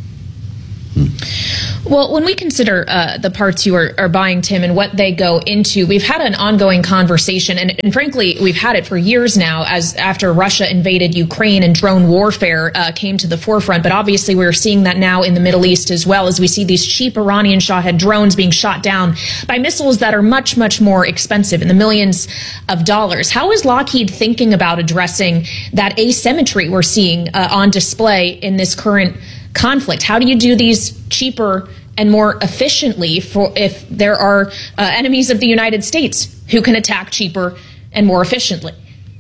Well, when we consider the parts you are buying, Tim, and what they go into, we've had an ongoing conversation, and frankly, we've had it for years now, as after Russia invaded Ukraine and drone warfare came to the forefront. But obviously, we're seeing that now in the Middle East as well, as we see these cheap Iranian Shahed drones being shot down by missiles that are much, much more expensive, in the millions of dollars. How is Lockheed thinking about addressing that asymmetry we're seeing on display in this current conflict? How do you do these cheaper and more efficiently for if there are enemies of the United States who can attack cheaper and more efficiently?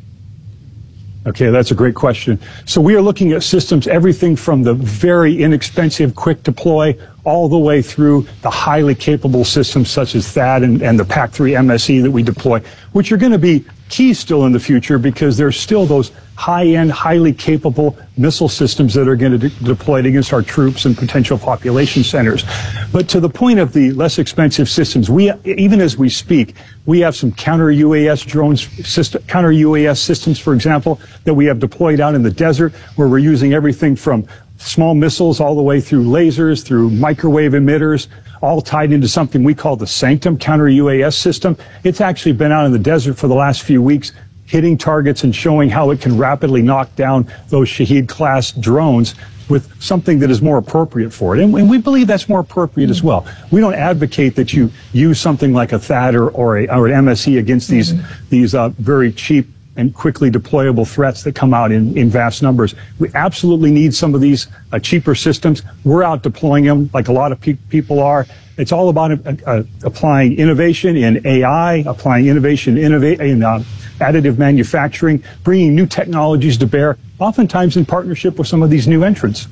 Okay, that's a great question. So we are looking at systems, everything from the very inexpensive quick deploy all the way through the highly capable systems such as THAAD and the PAC-3 MSE that we deploy, which are going to be key still in the future because there's still those high-end, highly capable missile systems that are going to be deployed against our troops and potential population centers. But to the point of the less expensive systems, even as we speak, we have some counter-UAS drones, counter-UAS systems, for example, that we have deployed out in the desert, where we're using everything from small missiles all the way through lasers, through microwave emitters, all tied into something we call the Sanctum counter-UAS system. It's actually been out in the desert for the last few weeks, hitting targets and showing how it can rapidly knock down those Shahed-class drones with something that is more appropriate for it. And we believe that's more appropriate as well. We don't advocate that you use something like a THAAD or an MSE against these very cheap and quickly deployable threats that come out in vast numbers. We absolutely need some of these cheaper systems. We're out deploying them like a lot of people are. It's all about applying innovation in AI, applying innovation in additive manufacturing, bringing new technologies to bear, oftentimes in partnership with some of these new entrants.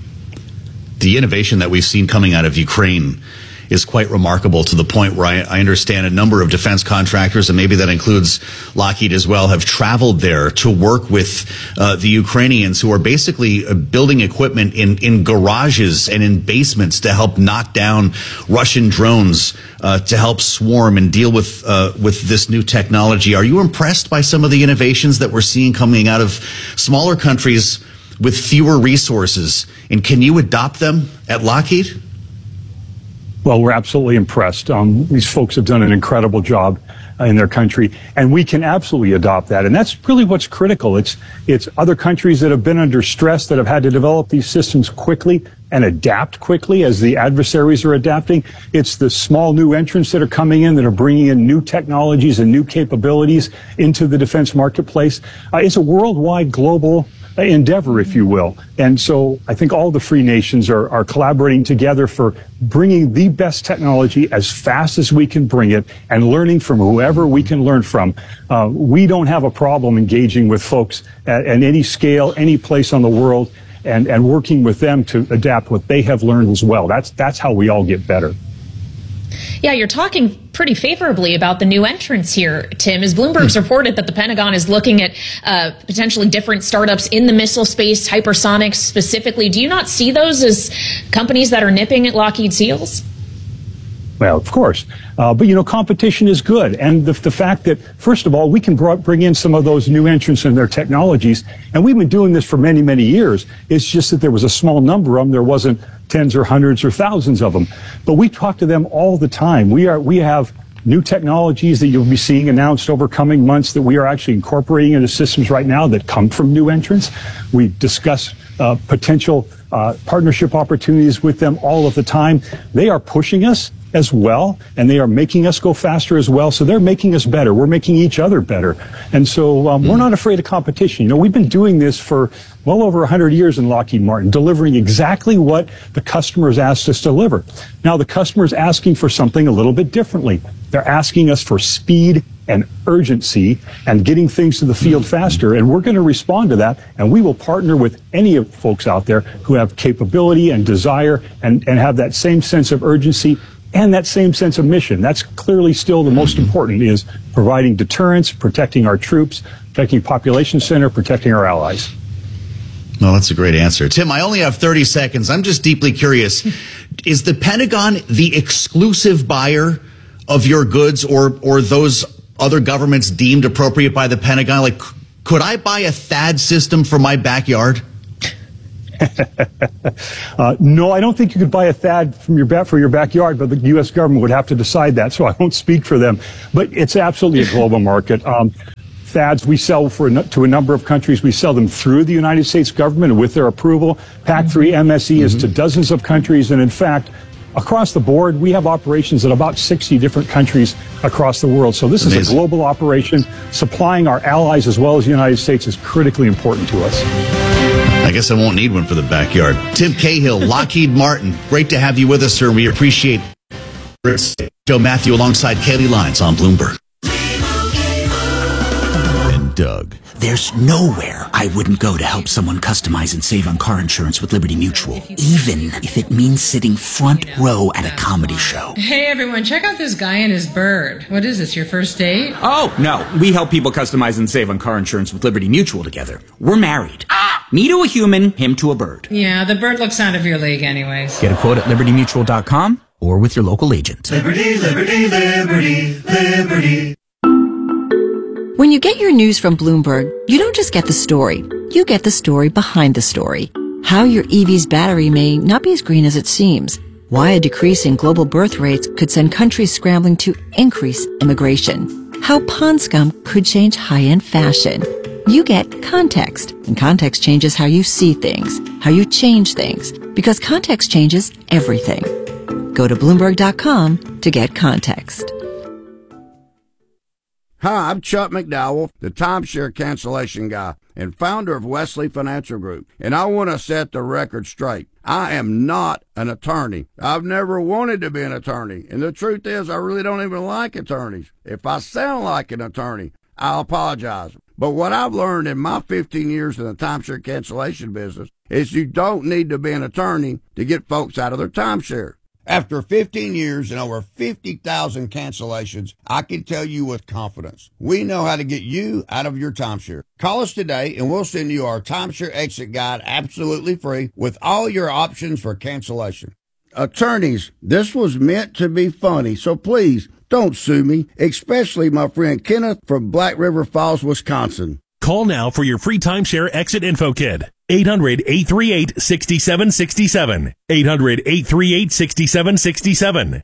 The innovation that we've seen coming out of Ukraine is quite remarkable, to the point where I understand a number of defense contractors, and maybe that includes Lockheed as well, have traveled there to work with the Ukrainians, who are basically building equipment in garages and in basements to help knock down Russian drones, to help swarm and deal with this new technology. Are you impressed by some of the innovations that we're seeing coming out of smaller countries with fewer resources? And can you adopt them at Lockheed? Well, we're absolutely impressed. These folks have done an incredible job in their country, and we can absolutely adopt that. And that's really what's critical. It's other countries that have been under stress, that have had to develop these systems quickly and adapt quickly as the adversaries are adapting. It's the small new entrants that are coming in, that are bringing in new technologies and new capabilities into the defense marketplace. It's a worldwide, global endeavor, if you will. And so I think all the free nations are collaborating together for bringing the best technology as fast as we can bring it and learning from whoever we can learn from. We don't have a problem engaging with folks at any scale, any place on the world, and working with them to adapt what they have learned as well. That's how we all get better. Yeah, you're talking pretty favorably about the new entrants here, Tim. As Bloomberg's reported that the Pentagon is looking at potentially different startups in the missile space, hypersonics specifically. Do you not see those as companies that are nipping at Lockheed's heels? Well, of course. But, competition is good. And the fact that, first of all, we can bring in some of those new entrants and their technologies. And we've been doing this for many, many years. It's just that there was a small number of them. There wasn't tens or hundreds or thousands of them. But we talk to them all the time. We have new technologies that you'll be seeing announced over coming months that we are actually incorporating into systems right now that come from new entrants. We discuss potential partnership opportunities with them all of the time. They are pushing us as well, and they are making us go faster as well. So they're making us better. We're making each other better. And so we're not afraid of competition. We've been doing this for well over 100 years in Lockheed Martin, delivering exactly what the customers asked us to deliver. Now, the customer is asking for something a little bit differently. They're asking us for speed and urgency and getting things to the field faster. And we're going to respond to that. And we will partner with any of folks out there who have capability and desire and have that same sense of urgency and that same sense of mission. That's clearly still the most important, is providing deterrence, protecting our troops, protecting population center, protecting our allies. No, that's a great answer. Tim, I only have 30 seconds. I'm just deeply curious. Is the Pentagon the exclusive buyer of your goods, or those other governments deemed appropriate by the Pentagon? Like, could I buy a THAAD system for my backyard? No, I don't think you could buy a THAAD for your backyard, but the U.S. government would have to decide that, so I won't speak for them. But it's absolutely a global market. THAADs we sell to a number of countries. We sell them through the United States government with their approval. PAC-3 MSE is to dozens of countries, and in fact, across the board, we have operations in about 60 different countries across the world. So this is a global operation. Supplying our allies as well as the United States is critically important to us. I guess I won't need one for the backyard. Tim Cahill, Lockheed Martin, great to have you with us, sir. We appreciate it. Joe Matthew alongside Kaylee Lyons on Bloomberg. And Doug. There's nowhere I wouldn't go to help someone customize and save on car insurance with Liberty Mutual, even if it means sitting front row at a comedy show. Hey everyone, check out this guy and his bird. What is this, your first date? Oh, no. We help people customize and save on car insurance with Liberty Mutual together. We're married. Me to a human, him to a bird. Yeah, the bird looks out of your league anyways. Get a quote at LibertyMutual.com or with your local agent. Liberty, liberty, liberty, liberty. When you get your news from Bloomberg, you don't just get the story. You get the story behind the story. How your EV's battery may not be as green as it seems. Why a decrease in global birth rates could send countries scrambling to increase immigration. How pond scum could change high-end fashion. You get context, and context changes how you see things, how you change things, because context changes everything. Go to Bloomberg.com to get context. Hi, I'm Chuck McDowell, the timeshare cancellation guy and founder of Wesley Financial Group, and I want to set the record straight. I am not an attorney. I've never wanted to be an attorney, and the truth is I really don't even like attorneys. If I sound like an attorney, I'll apologize. But what I've learned in my 15 years in the timeshare cancellation business is you don't need to be an attorney to get folks out of their timeshare. After 15 years and over 50,000 cancellations, I can tell you with confidence, we know how to get you out of your timeshare. Call us today and we'll send you our timeshare exit guide absolutely free with all your options for cancellation. Attorneys, this was meant to be funny, so please don't sue me, especially my friend Kenneth from Black River Falls, Wisconsin. Call now for your free timeshare exit info kit. 800-838-6767. 800-838-6767.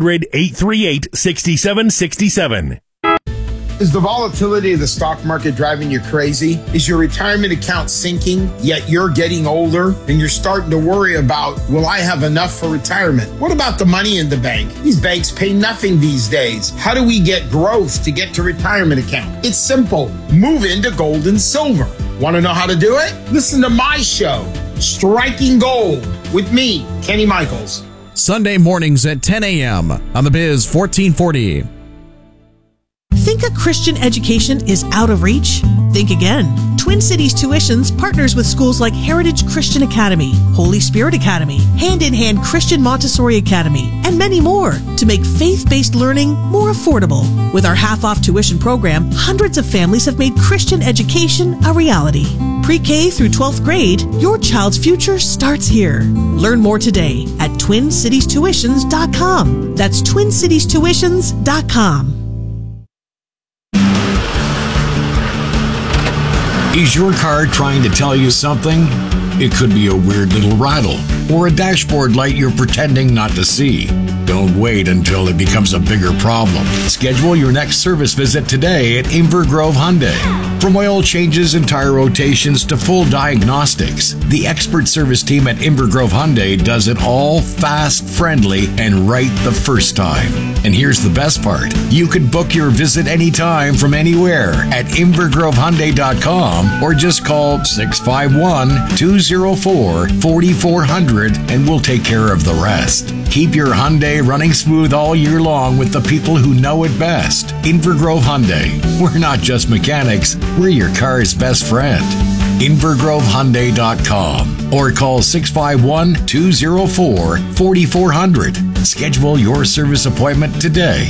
800-838-6767. Is the volatility of the stock market driving you crazy? Is your retirement account sinking, yet you're getting older and you're starting to worry about, will I have enough for retirement? What about the money in the bank? These banks pay nothing these days. How do we get growth to get to retirement account? It's simple. Move into gold and silver. Want to know how to do it? Listen to my show, Striking Gold, with me, Kenny Michaels. Sunday mornings at 10 a.m. on the Biz 1440. Think a Christian education is out of reach? Think again. Twin Cities Tuitions partners with schools like Heritage Christian Academy, Holy Spirit Academy, Hand in Hand Christian Montessori Academy, and many more to make faith-based learning more affordable. With our half-off tuition program, hundreds of families have made Christian education a reality. Pre-K through 12th grade, your child's future starts here. Learn more today at TwinCitiesTuitions.com. That's TwinCitiesTuitions.com. Is your car trying to tell you something? It could be a weird little rattle or a dashboard light you're pretending not to see. Don't wait until it becomes a bigger problem. Schedule your next service visit today at Inver Grove Hyundai. From oil changes and tire rotations to full diagnostics, the expert service team at Inver Grove Hyundai does it all fast, friendly, and right the first time. And here's the best part. You can book your visit anytime from anywhere at InvergroveHyundai.com or just call 651-204-4400 and we'll take care of the rest. Keep your Hyundai running smooth all year long with the people who know it best. Invergrove Hyundai. We're not just mechanics, we're your car's best friend. InvergroveHyundai.com or call 651-204-4400. Schedule your service appointment today.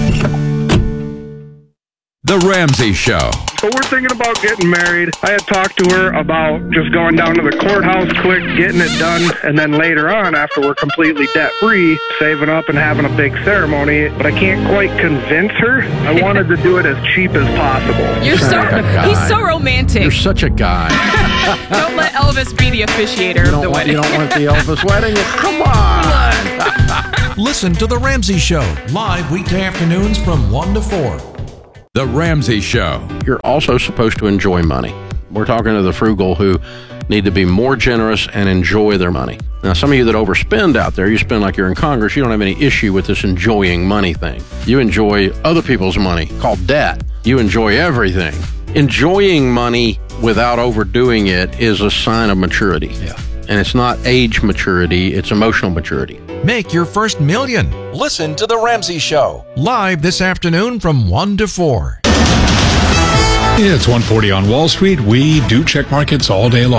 The Ramsey Show. So we're thinking about getting married. I had talked to her about just going down to the courthouse quick, getting it done, and then later on, after we're completely debt-free, saving up and having a big ceremony. But I can't quite convince her. I wanted to do it as cheap as possible. He's so romantic. You're such a guy. Don't let Elvis be the officiator of the wedding. You don't want the Elvis wedding? Come on. Listen to The Ramsey Show, live weekday afternoons from 1 to 4. The Ramsey Show. You're also supposed to enjoy money. We're talking to the frugal who need to be more generous and enjoy their money. Now, some of you that overspend out there, you spend like you're in Congress, you don't have any issue with this enjoying money thing. You enjoy other people's money, called debt. You enjoy everything. Enjoying money without overdoing it is a sign of maturity. Yeah. And it's not age maturity, it's emotional maturity. Make your first $1 million. Listen to The Ramsey Show, live this afternoon from 1 to 4. It's 1:40 on Wall Street. We do check markets all day long.